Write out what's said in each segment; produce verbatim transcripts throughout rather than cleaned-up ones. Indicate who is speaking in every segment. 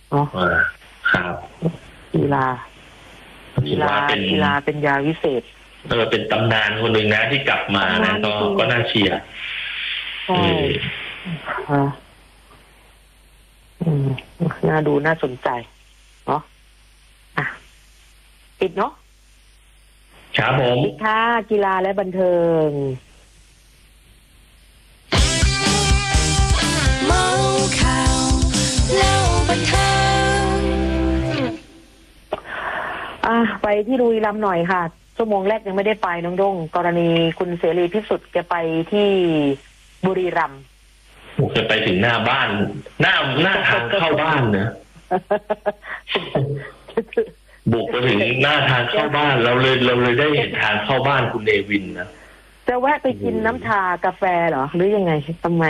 Speaker 1: เนาะ
Speaker 2: ครับ
Speaker 1: กีฬากีฬาเป็นกีฬาเป็นยาวิเศษ
Speaker 2: เออเป็นตำนานคนหนึ่งนะที่กลับมานะก็ก็น่าเชียร์
Speaker 1: ใช่ค่ะอืมน่าดูน่าสนใจเนาะอ่ะปิดเนาะ
Speaker 2: ครับผม
Speaker 1: ปิดค่ะกีฬาและบันเทิงเมาข่าวเล่าบันเทิงอ่ะไปที่ลุยลำหน่อยค่ะชั่วโมงแรกยังไม่ได้ไปน้องดงกรณีคุณเสรีพิสุทธิ์แกไปที่บุรีรัมย์
Speaker 2: โอ้แกไปถึงหน้าบ้านหน้าหน้าทางเข้าบ้านนะบุกไปถึงหน้าทางเข้าบ้านเราเลยเราเลยได้เห็นทางเข้าบ้านคุณเนวินนะ
Speaker 1: จะแวะไปกินน้ำชากาแฟเหรอหรือยังไงทำไม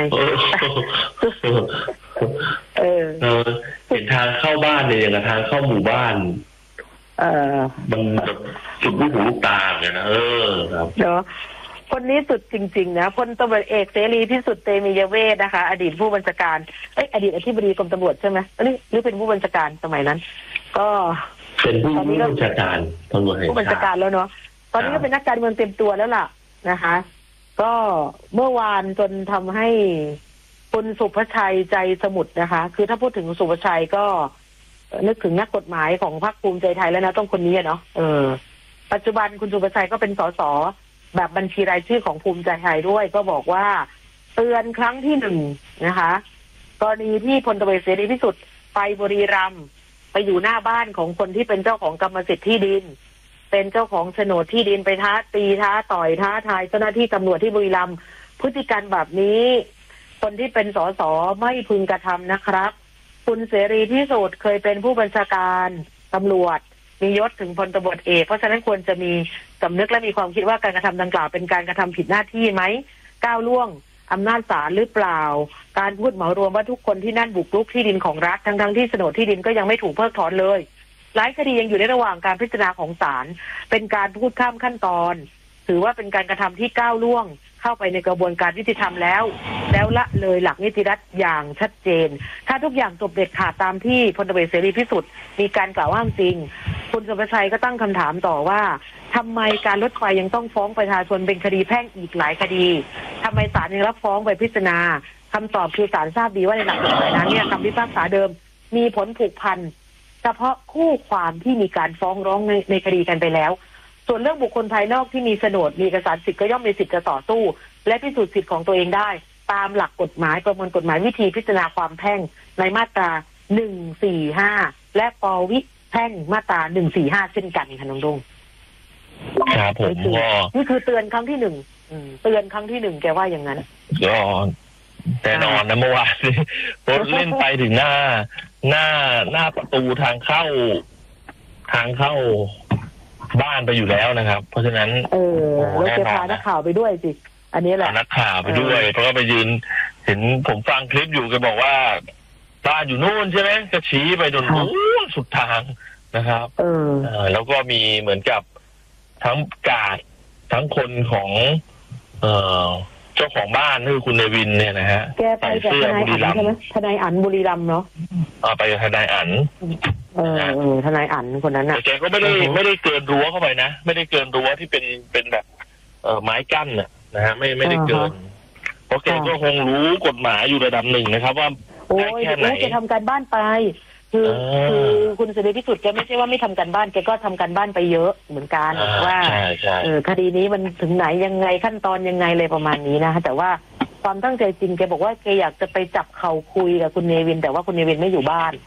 Speaker 2: เออเห็นทางเข้าบ้านเนี่ยอย่างกับทางเข้าหมู่บ้าน
Speaker 1: เออ
Speaker 2: มันแบบสุดลูกหูลูกตาเนี่ยนะเออครับ
Speaker 1: เนาะคนนี้สุดจริงๆนะพลตำรวจเอกเสรีพิสุทธิ์เตมียเวทนะคะอดีตผู้บัญชาการเอ้ยอดีตอธิบดีกรมตำรวจใช่ไหมหรือหรือเป็นผู้บัญชาการสมัยนั้นก็
Speaker 2: เป็นผู้บัญชาการตำรวจ
Speaker 1: ผู้บัญชาการแล้วเนาะตอนนี้ก็เป็นนักการเมืองเต็มตัวแล้วล่ะนะคะก็เมื่อวานจนทำให้คุณสุภชัยใจสมุทรนะคะคือถ้าพูดถึงสุภชัยก็นึกถึงนักกฎหมายของพรรคภูมิใจไทยแล้วนะต้องคนนี้เนาะเออปัจจุบันคุณสุภชัยก็เป็นสสแบบบัญชีรายชื่อของภูมิใจไทยด้วยก็บอกว่าเตือนครั้งที่หนึ่งนะคะกรณีที่พลตำรวจเสรีพิสุทธิ์ไปบุรีรัมย์ไปอยู่หน้าบ้านของคนที่เป็นเจ้าของกรรมสิทธิ์ที่ดินเป็นเจ้าของโฉนดที่ดินไปท้าตีท้าต่อยท้าทายเจ้าหน้าที่ตำรวจที่บุรีรัมย์พฤติกรรมแบบนี้คนที่เป็นสสไม่พึงกระทำนะครับคุณเสรีพิสุทธิ์เคยเป็นผู้บัญชาการตำรวจมียศถึงพลตำรวจเอกเพราะฉะนั้นควรจะมีสำนึกและมีความคิดว่าการกระทำดังกล่าวเป็นการกระทำผิดหน้าที่ไหมก้าวล่วงอำนาจศาลหรือเปล่าการพูดเหมารวมว่าทุกคนที่นั่นบุกรุกที่ดินของรัฐทั้งทั้งที่โฉนดที่ดินก็ยังไม่ถูกเพิกถอนเลยหลายคดียังอยู่ในระหว่างการพิจารณาของศาลเป็นการพูดข้ามขั้นตอนถือว่าเป็นการกระทำที่ก้าวล่วงเข้าไปในกระบวนการยุติธรรมแล้วแล้วละเลยหลักนิติรัฐอย่างชัดเจนถ้าทุกอย่างจบเด็ดขาดตามที่พลตำรวจเสรีพิสุทธิ์มีการกล่าวอ้างจริงคุณสุภชัยก็ตั้งคำถามต่อว่าทำไมการรถไฟยังต้องฟ้องประชาชนเป็นคดีแพ่งอีกหลายคดีทำไมศาลยังรับฟ้องไปพิจารณาคำตอบคือศาลทราบดีว่าในหลักกฎหมายนั้นเนี่ยคำพิพากษาเดิมมีผลผูกพันเฉพาะคู่ความที่มีการฟ้องร้องในในคดีกันไปแล้วส่วนเรื่องบุคคลภายนอกที่มีโฉนดมีเอกสารสิทธิ์ก็ย่อมมีสิทธิ์จะต่อสู้และพิสูจน์สิทธิ์ของตัวเองได้ตามหลักกฎหมายประมวลกฎหมายวิธีพิจารณาความแพ่งในมาตราหนึ่งสี่ห้าและปวิแพ่งมาตราหนึ่งสี่ห้าเช่นกันค่ะน้องดง
Speaker 2: ครับผมก็
Speaker 1: นี่คือเตือนครั้งที่หนึ่งเตือนครั้งที่หนึ่งแกว่าอย่างนั้น
Speaker 2: ก็แต่นอนนะเมื่อวานรถเล่นไปถึงหน้าหน้าหน้าประตูทางเข้าทางเข้าบ้านไปอยู่แล้วนะครับเพราะฉะนั้น
Speaker 1: เออแล้วจะพานักข่าวไปด้วยสิอันนี้แหละ
Speaker 2: นักข่าวไปด้วยเพราะว่าไปยืนเห็นผมฟังคลิปอยู่แกบอกว่าบ้านอยู่นู่นใช่ไหมก็ชี้ไปจนนู้นสุดทางนะครับเออแล้วก็มีเหมือนกับทั้งกาดทั้งคนของเอ่อเจ้าของบ้านคือคุณเนวินเนี่ยนะฮะ
Speaker 1: แกไปกับทนายอั๋นใช่ไหมทนายอั๋นบุรีรัมย์เนาะ
Speaker 2: อ่าไปกับทนายอั๋น
Speaker 1: เออทนายอั๋นคนนั้นน่ะ
Speaker 2: แกก็ไม่ได้ไม่ได้เกินรั้วเข้าไปนะไม่ได้เกินรั้วที่เป็นเป็นแบบเอ่อไม้กั้นน่ะนะฮะไม่ไม่ได้เกินเพราะแกก็คงรู้กฎหมายอยู่ระดับหนึ่งนะครับว่า
Speaker 1: ได้แค่ไหนแกทำการบ้านไปคือคือคุณเสรีพิสุทธิ์แกไม่ใช่ว่าไม่ทำการบ้านแกก็ทำการบ้านไปเยอะเหมือนกันว่าเออคดีนี้มันถึงไหนยังไงขั้นตอนยังไงเลยประมาณนี้นะแต่ว่าความตั้งใจจริงแกบอกว่าแกอยากจะไปจับเข่าคุยกับคุณเนวินแต่ว่าคุณเนวินไม่อยู่บ้าน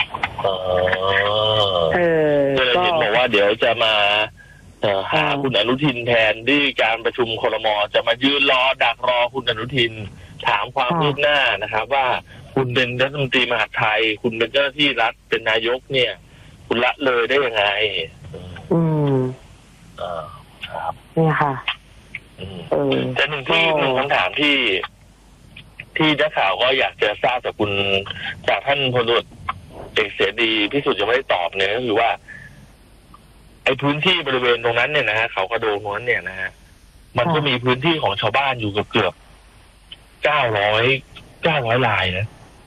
Speaker 2: เออก็บอกว่าเดี๋ยวจะมาหาคุณอนุทินแทนที่การประชุมครม.จะมายืนรอดักรอคุณอนุทินถามความคืบหน้านะครับว่าคุณเป็นรัฐมนตรีมหาดไทยคุณเป็นเจ้าหน้าที่รัฐเป็นนายกเนี่ยคุณละเลยได้ยังไง
Speaker 1: อืม
Speaker 2: อ่าครับ
Speaker 1: นี่ค่ะ
Speaker 2: เออแต่หนึ่งที่หนึ่งคำถามที่ที่นักข่าวก็อยากจะทราบจากคุณจากท่านพลตำรวจเอกเสรีพิสุทธิ์ยังไม่ได้ตอบเนี่ยก็คือว่าไอ้พื้นที่บริเวณตรงนั้นเนี่ยนะฮะเขากระโดงนั้นเนี่ยนะฮะมันก็มีพื้นที่ของชาวบ้านอยู่เกือบเกือบเก้าร้อยเก้าร้อยลายนะ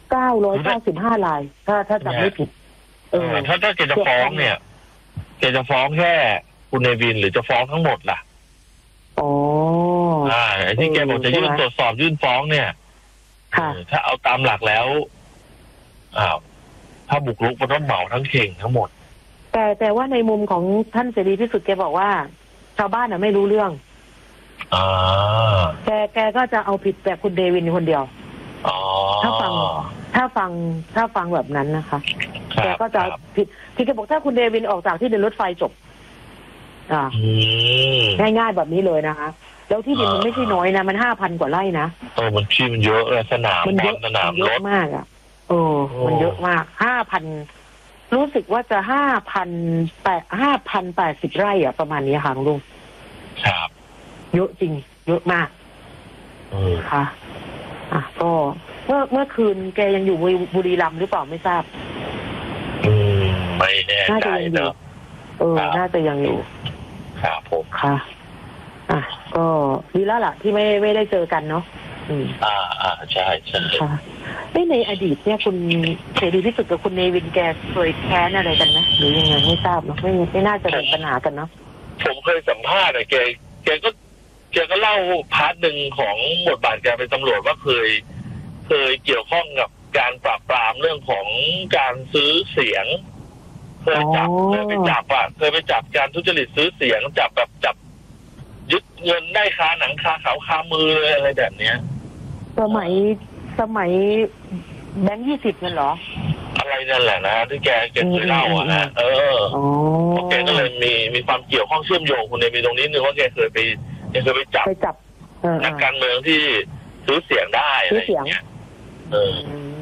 Speaker 1: เก้าร้อยเก้าสิบห้ารายถ้าถ้าจำไม่ผิดเออ
Speaker 2: ถ้าถ้าแกจะฟ้องเนี่ยแกจะฟ้องแค่คุณเนวินหรือจะฟ้องทั้งหมดล่ะ
Speaker 1: อ๋อ
Speaker 2: อ่าไอ้ที่แกบอกจะยื่นตรวจสอบยื่นฟ้องเนี่ยถ้าเอาตามหลักแล้วอ้าวถ้าบุกรุกมันต้องเหมาทั้งเข่งทั้งหมด
Speaker 1: แต่แต่ว่าในมุมของท่านเสรีพิสุทธิ์แกบอกว่าชาวบ้านน่ะไม่รู้เรื่อง
Speaker 2: อ่า
Speaker 1: แกแกก็จะเอาผิดแต่คุณเดวินคนเดียว
Speaker 2: อ๋อ
Speaker 1: ถ้าฟังถ้าฟังถ้าฟังแบบนั้นนะคะแกก็จะผิดที่แกบอกถ้าคุณเดวินออกจากที่ดินรถไฟจบอ่าง่ายๆแบบนี้เลยนะคะแล้วที่ดินมันไม่ใช่น้อยนะมันห้าพันกว่าไร่นะ
Speaker 2: เออมันที่มันเยอะเลยสนาม
Speaker 1: มันเยอะ
Speaker 2: สนาม
Speaker 1: เยอะมากอ่ะเออมันเยอะมากห้าพันรู้สึกว่าจะห้าพันแปดห้าพันแปดสิบไร่อ่ะประมาณนี้ค่ะลุง
Speaker 2: ครับ
Speaker 1: เยอะจริงเยอะมากค่ะอ่ะก็เมื่อเมื่อคืนแกยังอยู่บุรีรัมย์หรือเปล่าไม่ทราบ
Speaker 2: อืมไม่แน่ใจเนอะ
Speaker 1: เออน่าจะยังอยู่
Speaker 2: ครับผม
Speaker 1: ค่ะอ่ะก็ดีแล้วล่ะที่ไม่ไม่ได้เจอกันเนาะ
Speaker 2: อืมอ่าอ่าใช่ใช่
Speaker 1: ค่ะในอดีตเนี่ยคุณเสรีพิสุทธิ์กับคุณเนวินแกเคยแค้นอะไรกันไหมหรือยังไงไม่ทราบเนาะไม่ไม่น่าจะมีปัญหากันเนาะ
Speaker 2: ผมเคยสัมภาษณ์อะแกแกก็แกก็เล่าพาร์ทหนึ่งของบทบาทแกเป็นตำรวจว่าเคยเคยเกี่ยวข้องกับการปราบปรามเรื่องของการซื้อเสียงเคยจับเคยไปจับอ่ะเคยไปจับการทุจริตซื้อเสียงจับแบบจับยึดเงินได้คาหนังคาเขาคามือเลยอะไรแบบเนี้ย
Speaker 1: สมัยสมัยแบงค์ยี่สิบนั่นเหรอ
Speaker 2: อะไรนั่นแหละนะที่แกแกเคยเล่าอ่ะนะเออแกก็เลยมีมีความเกี่ยวข้องเชื่อมโยงคุณเนมีตรงนี้นึงว่าแกเคยไปแกเคยไปจับ
Speaker 1: ไปจับ
Speaker 2: นักการเมืองที่ซื้อเสียงได้อะไรอย่างเงี้ยเออ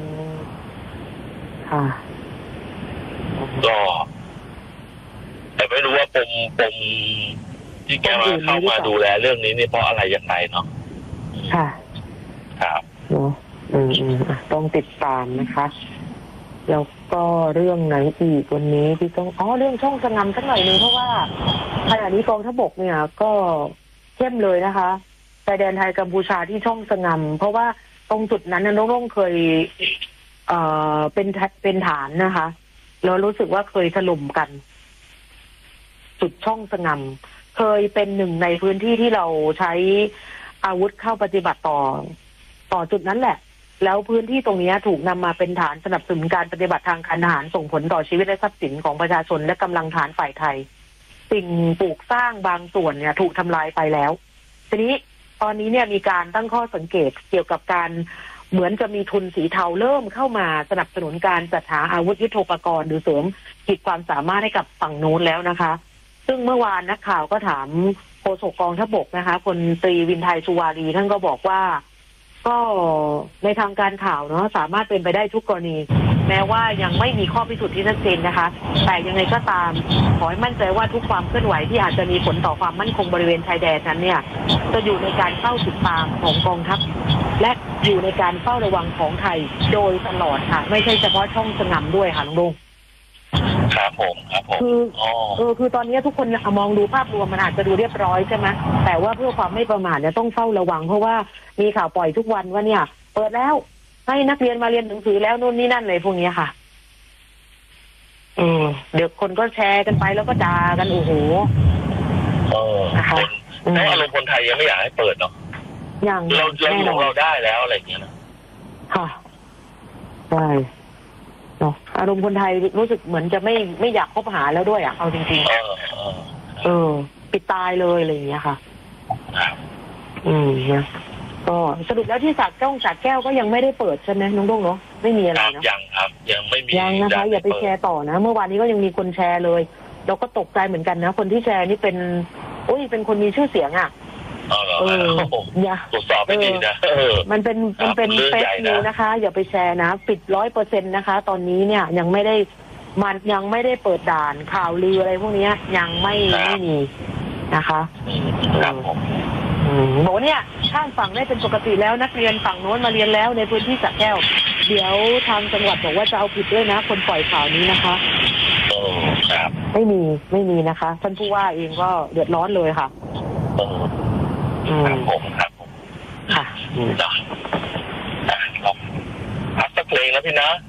Speaker 1: ค่ะ
Speaker 2: ก็แต่ไม่รู้ว่าปมปมที่แกมาเข้ามาดูแลเรื่องนี้นี่เพราะอะไรยังไงเนาะ
Speaker 1: ค่ะ
Speaker 2: ครับ
Speaker 1: เนาะอืมอืมต้องติดตามนะคะแล้วก็เรื่องไหนอีกวันนี้ที่ต้องอ๋อเรื่องช่องสงำสักหน่อยนึงเพราะว่าขณะนี้กองทัพบกเนี่ยก็เข้มเลยนะคะชายแดนไทยกัมพูชาที่ช่องสงำเพราะว่าตรงจุดนั้นน้องๆเคยเอ่อเป็นเป็นฐานนะคะแล้วรู้สึกว่าเคยถล่มกันจุดช่องสงำเคยเป็นหนึ่งในพื้นที่ที่เราใช้อาวุธเข้าปฏิบัติต่อต่อจุดนั้นแหละแล้วพื้นที่ตรงนี้ถูกนำมาเป็นฐานสนับสนุนการปฏิบัติทางการทหารส่งผลต่อชีวิตและทรัพย์สินของประชาชนและกำลังฐานฝ่ายไทยสิ่งปลูกสร้างบางส่วนเนี่ยถูกทำลายไปแล้วทีนี้ตอนนี้เนี่ยมีการตั้งข้อสังเกตเกี่ยวกับการเหมือนจะมีทุนสีเทาเริ่มเข้ามาสนับสนุนการจัดหาอาวุธยุทโธปกรณ์หรือเสริมขีดความสามารถให้กับฝั่งโน้นแล้วนะคะซึ่งเมื่อวานนักข่าวก็ถามโฆษกกองทัพบกนะคะพลตรีวินไทยสุวารีท่านก็บอกว่าก็ในทางการข่าวเนาะสามารถเป็นไปได้ทุกกรณีแม้ว่ายังไม่มีข้อพิสูจน์ที่ชัดเจนนะคะแต่ยังไงก็ตามขอให้มั่นใจว่าทุกความเคลื่อนไหวที่อาจจะมีผลต่อความมั่นคงบริเวณชายแดนนั้นเนี่ยจะอยู่ในการเฝ้าติดตามของกองทัพและอยู่ในการเฝ้าระวังของไทยโดยตลอดค่ะไม่ใช่เฉพาะช่องสงำด้วยค่ะลุง
Speaker 2: ครับผมครับผม
Speaker 1: คือเออคือตอนนี้ทุกคนมองดูภาพรวมมันอาจจะดูเรียบร้อยใช่ไหมแต่ว่าเพื่อความไม่ประมาทเนี่ยต้องเฝ้าระวังเพราะว่ามีข่าวปล่อยทุกวันว่าเนี่ยเปิดแล้วให้นักเรียนมาเรียนหนังสือแล้วนู่นนี่นั่นเลยพวกนี้ค่ะเออเดี๋ยวคนก็แชร์กันไปแล้วก็ด่ากันโอ้โห
Speaker 2: เออนะคะในอารมณ์คนไทยยังไม่อยากให้เปิดเนาะ
Speaker 1: อย่าง
Speaker 2: เราเราอยู่เราได้แล้วอะไรอย่างเงี้ยนะ
Speaker 1: ค่ะใช่เนาะอารมณ์คนไทยรู้สึกเหมือนจะไม่ไม่อยากคบหาแล้วด้วยอ่ะเอาจริงๆเออเออปิดตายเลยอะไรอย่างเงี้ยค่ะอืมนะก็สรุปแล้วที่สระแก้วสระแก้วก็ยังไม่ได้เปิดใช่ไหมน้องด้งเนาะไม่มีอะไรเนาะ
Speaker 2: ยังครับยังไม่มี
Speaker 1: ยังนะคะอย่าไปแชร์ต่อนะเมื่อวานนี้ก็ยังมีคนแชร์เลยเราก็ตกใจเหมือนกันนะคนที่แชร์นี่เป็นโอ้ยเป็นคนมีชื่อเสียงอ่ะ
Speaker 2: เอออย่าตรวจสอบไม่ดีนะ
Speaker 1: มันเป็นมันเป็นเฟซนิวนะคะอย่าไปแชร์นะปิดร้อยเปอร์เซ็นต์นะคะตอนนี้เนี่ยยังไม่ได้มันยังไม่ได้เปิดด่านข่าวลืออะไรพวกนี้ยังไม่ไม่มีนะคะ
Speaker 2: ครับผม
Speaker 1: โหเนี่ยข้ามฝั่งได้เป็นปกติแล้วนักเรียนฝั่งโน้นมาเรียนแล้วในพื้นที่สระแก้วเดี๋ยวทางจังหวัดบอกว่าจะเอาผิดด้วยนะคนปล่อยข่าวนี้นะคะ
Speaker 2: โอ้ครับ
Speaker 1: ไม่มีไม่มีนะคะท่านผู้ว่าเองก็เดือดร้อนเลยค่ะ
Speaker 2: ครับผมครับผม
Speaker 1: ค่ะ
Speaker 2: เราพักสักเพลงนะนะพี่นะ